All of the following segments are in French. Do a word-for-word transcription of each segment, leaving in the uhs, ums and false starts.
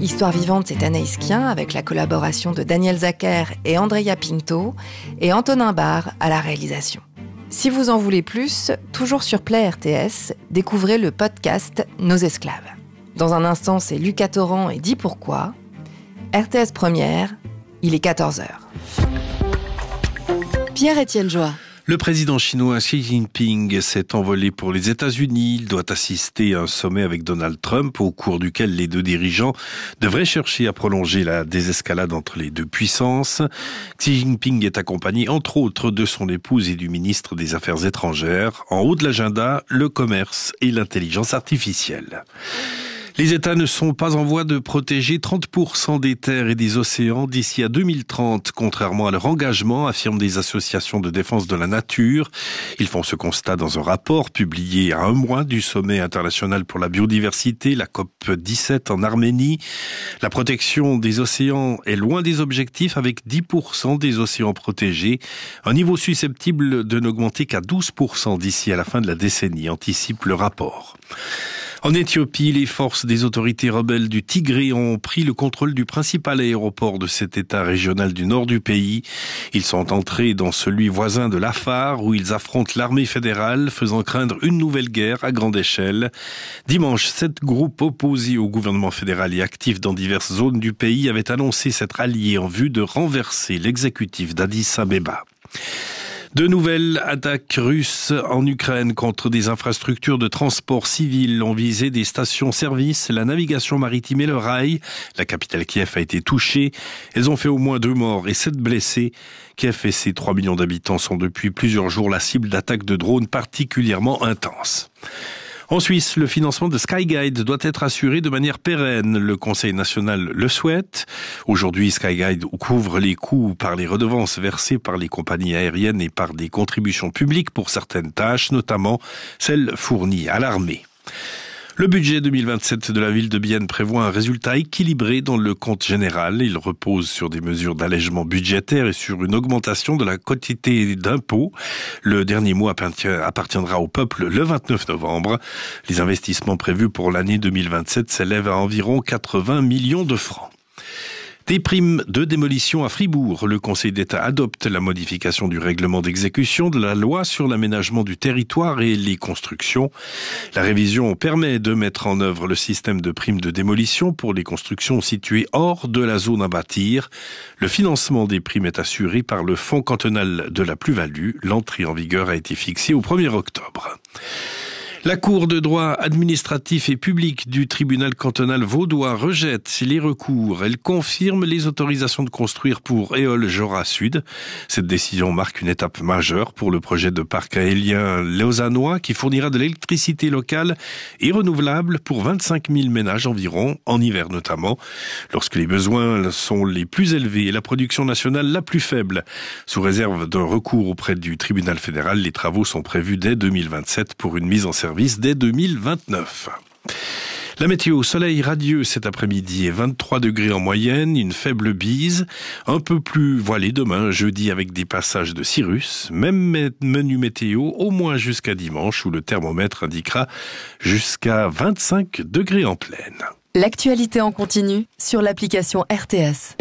Histoire vivante, c'est Anaïs Kien avec la collaboration de Daniel Zacher et Andrea Pinto et Antonin Barre à la réalisation. Si vous en voulez plus, toujours sur Play R T S, découvrez le podcast Nos esclaves. Dans un instant, c'est Lucas Torrent et dit pourquoi. R T S Première, il est quatorze heures. Pierre-Étienne Joie. Le président chinois Xi Jinping s'est envolé pour les États-Unis. Il doit assister à un sommet avec Donald Trump, au cours duquel les deux dirigeants devraient chercher à prolonger la désescalade entre les deux puissances. Xi Jinping est accompagné, entre autres, de son épouse et du ministre des Affaires étrangères. En haut de l'agenda, le commerce et l'intelligence artificielle. Les États ne sont pas en voie de protéger trente pour cent des terres et des océans d'ici à deux mille trente, contrairement à leur engagement, affirment des associations de défense de la nature. Ils font ce constat dans un rapport publié à un mois du sommet international pour la biodiversité, la COP dix-sept en Arménie. La protection des océans est loin des objectifs, avec dix pour cent des océans protégés, un niveau susceptible de n'augmenter qu'à douze pour cent d'ici à la fin de la décennie, anticipe le rapport. En Éthiopie, les forces des autorités rebelles du Tigré ont pris le contrôle du principal aéroport de cet état régional du nord du pays. Ils sont entrés dans celui voisin de l'Afar, où ils affrontent l'armée fédérale, faisant craindre une nouvelle guerre à grande échelle. Dimanche, sept groupes opposés au gouvernement fédéral et actifs dans diverses zones du pays avaient annoncé s'être alliés en vue de renverser l'exécutif d'Addis Abeba. De nouvelles attaques russes en Ukraine contre des infrastructures de transport civil ont visé des stations-service, la navigation maritime et le rail. La capitale Kiev a été touchée. Elles ont fait au moins deux morts et sept blessés. Kiev et ses trois millions d'habitants sont depuis plusieurs jours la cible d'attaques de drones particulièrement intenses. En Suisse, le financement de Skyguide doit être assuré de manière pérenne. Le Conseil national le souhaite. Aujourd'hui, Skyguide couvre les coûts par les redevances versées par les compagnies aériennes et par des contributions publiques pour certaines tâches, notamment celles fournies à l'armée. Le budget deux mille vingt-sept de la ville de Bienne prévoit un résultat équilibré dans le compte général. Il repose sur des mesures d'allègement budgétaire et sur une augmentation de la quotité d'impôts. Le dernier mot appartiendra au peuple le vingt-neuf novembre. Les investissements prévus pour l'année deux mille vingt-sept s'élèvent à environ quatre-vingts millions de francs. Des primes de démolition à Fribourg. Le Conseil d'État adopte la modification du règlement d'exécution de la loi sur l'aménagement du territoire et les constructions. La révision permet de mettre en œuvre le système de primes de démolition pour les constructions situées hors de la zone à bâtir. Le financement des primes est assuré par le Fonds cantonal de la plus-value. L'entrée en vigueur a été fixée au premier octobre. La Cour de droit administratif et public du tribunal cantonal vaudois rejette les recours. Elle confirme les autorisations de construire pour Éole Jura Sud. Cette décision marque une étape majeure pour le projet de parc éolien lausannois qui fournira de l'électricité locale et renouvelable pour vingt-cinq mille ménages environ, en hiver notamment, lorsque les besoins sont les plus élevés et la production nationale la plus faible. Sous réserve d'un recours auprès du tribunal fédéral, les travaux sont prévus dès deux mille vingt-sept pour une mise en service dès deux mille vingt-neuf. La météo, soleil radieux cet après-midi et vingt-trois degrés en moyenne, une faible bise, un peu plus voilé demain, jeudi avec des passages de cirrus, même menu météo au moins jusqu'à dimanche où le thermomètre indiquera jusqu'à vingt-cinq degrés en pleine. L'actualité en continu sur l'application R T S.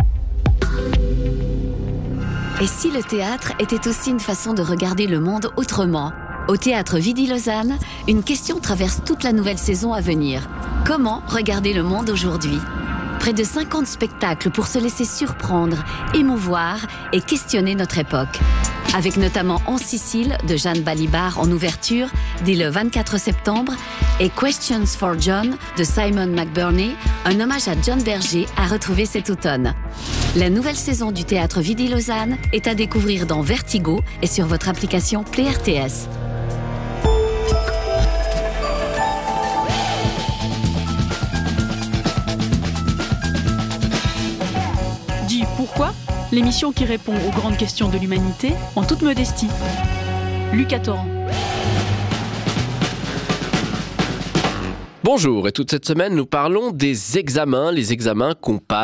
Et si le théâtre était aussi une façon de regarder le monde autrement ? Au Théâtre Vidi-Lausanne, une question traverse toute la nouvelle saison à venir. Comment regarder le monde aujourd'hui ? Près de cinquante spectacles pour se laisser surprendre, émouvoir et questionner notre époque. Avec notamment En Sicile de Jeanne Balibar en ouverture dès le vingt-quatre septembre et Questions for John de Simon McBurney, un hommage à John Berger à retrouver cet automne. La nouvelle saison du Théâtre Vidi-Lausanne est à découvrir dans Vertigo et sur votre application Play R T S. Dis pourquoi ? L'émission qui répond aux grandes questions de l'humanité en toute modestie. Lucas Torrent. Bonjour, et toute cette semaine, nous parlons des examens, les examens qu'on passe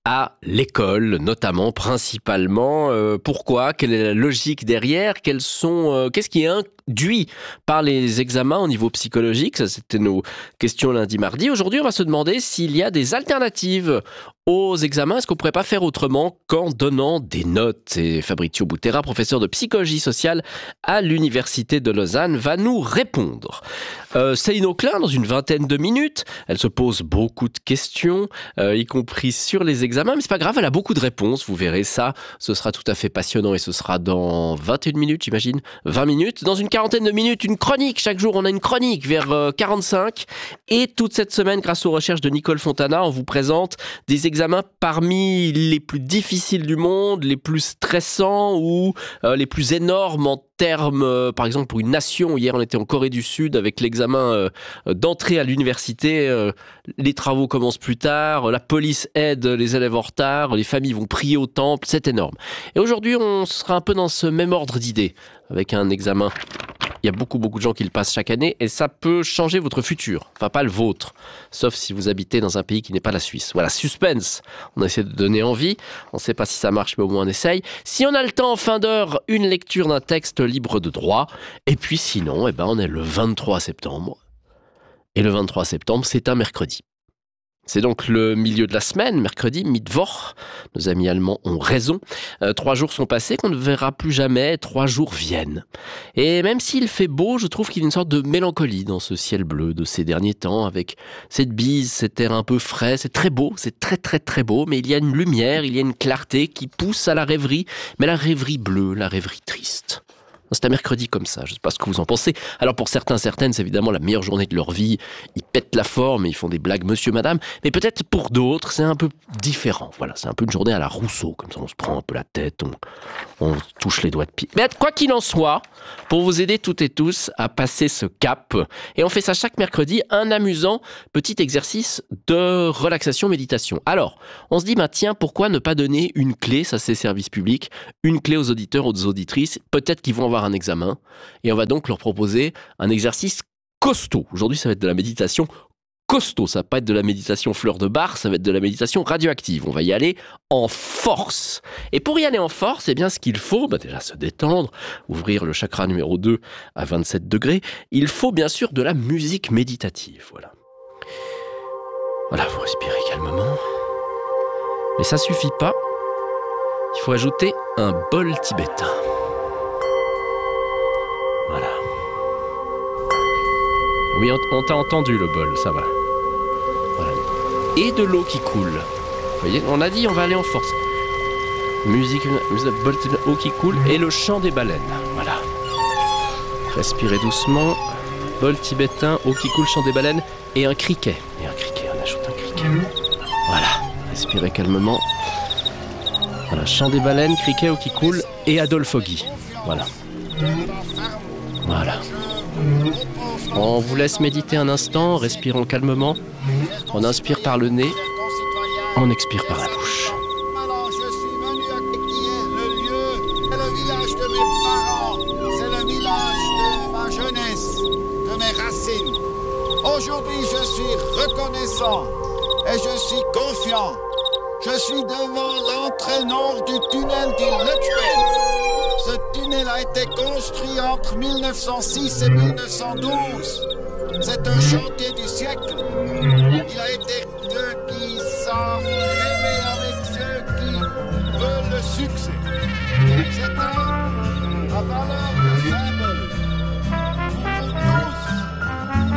à l'école, notamment, principalement. Euh, pourquoi ? Quelle est la logique derrière ? Quels sont, euh, qu'est-ce qui est induit par les examens au niveau psychologique ? Ça, c'était nos questions lundi, mardi. Aujourd'hui, on va se demander s'il y a des alternatives aux examens. Est-ce qu'on ne pourrait pas faire autrement qu'en donnant des notes ? Et Fabrizio Butera, professeur de psychologie sociale à l'Université de Lausanne, va nous répondre. Euh, Céline Auclin, dans une vingtaine de minutes, elle se pose beaucoup de questions, euh, y compris sur les examens, mais c'est pas grave, elle a beaucoup de réponses, vous verrez ça, ce sera tout à fait passionnant et ce sera dans vingt et une minutes, j'imagine, vingt minutes. Dans une quarantaine de minutes, une chronique, chaque jour on a une chronique vers euh, quarante-cinq, et toute cette semaine, grâce aux recherches de Nicole Fontana, on vous présente des examens parmi les plus difficiles du monde, les plus stressants ou euh, les plus énormes en termes, euh, par exemple pour une nation. Hier on était en Corée du Sud avec l'examen euh, d'entrée à l'université, euh, les travaux commencent plus tard, la police aide les élèves en retard, les familles vont prier au temple, c'est énorme. Et aujourd'hui on sera un peu dans ce même ordre d'idées, avec un examen. Il y a beaucoup, beaucoup de gens qui le passent chaque année et ça peut changer votre futur. Enfin, pas le vôtre. Sauf si vous habitez dans un pays qui n'est pas la Suisse. Voilà, suspense. On essaie de donner envie. On ne sait pas si ça marche, mais au moins on essaye. Si on a le temps en fin d'heure, une lecture d'un texte libre de droit. Et puis sinon, eh ben, on est le vingt-trois septembre. Et le vingt-trois septembre, c'est un mercredi. C'est donc le milieu de la semaine, mercredi, Mittwoch. Nos amis allemands ont raison. Euh, trois jours sont passés qu'on ne verra plus jamais. Trois jours viennent. Et même s'il fait beau, je trouve qu'il y a une sorte de mélancolie dans ce ciel bleu de ces derniers temps, avec cette bise, cet air un peu frais. C'est très beau, c'est très très très beau, mais il y a une lumière, il y a une clarté qui pousse à la rêverie, mais la rêverie bleue, la rêverie triste. C'est un mercredi comme ça, je ne sais pas ce que vous en pensez. Alors pour certains, certaines, c'est évidemment la meilleure journée de leur vie. Ils pètent la forme et ils font des blagues monsieur, madame. Mais peut-être pour d'autres, c'est un peu différent. Voilà, c'est un peu une journée à la Rousseau. Comme ça, on se prend un peu la tête, on, on touche les doigts de pied. Mais quoi qu'il en soit, pour vous aider toutes et tous à passer ce cap, et on fait ça chaque mercredi, un amusant petit exercice de relaxation-méditation. Alors, on se dit, bah, tiens, pourquoi ne pas donner une clé, ça c'est service public, une clé aux auditeurs, aux auditrices, peut-être qu'ils vont avoir un examen, et on va donc leur proposer un exercice costaud. Aujourd'hui, ça va être de la méditation costaud, ça va pas être de la méditation fleur de bar, ça va être de la méditation radioactive. On va y aller en force. Et pour y aller en force, eh bien, ce qu'il faut, bah déjà se détendre, ouvrir le chakra numéro deux à vingt-sept degrés. Il faut bien sûr de la musique méditative. Voilà. Voilà, vous respirez calmement. Mais ça suffit pas. Il faut ajouter un bol tibétain. Voilà. Oui, on, on t'a entendu le bol, ça va. Voilà. Et de l'eau qui coule. Vous voyez, on a dit on va aller en force. Musique, bol, eau qui coule et le chant des baleines. Voilà. Respirez doucement. Bol tibétain, eau qui coule, chant des baleines et un criquet. Et un criquet, on ajoute un criquet. Voilà. Respirez calmement. Voilà, chant des baleines, criquet, eau qui coule et Adolphe Guy. Voilà. Voilà. On vous laisse méditer un instant, respirons calmement. On inspire par le nez, on expire par la bouche. Alors je suis venu à qui est le lieu, c'est le village de mes parents, c'est le village de ma jeunesse, de mes racines. Aujourd'hui je suis reconnaissant et je suis confiant. Je suis devant l'entrée nord du tunnel du Lutschbel. Ce tunnel a été construit entre mille neuf cent six et mille neuf cent douze. C'est un chantier du siècle. Il a été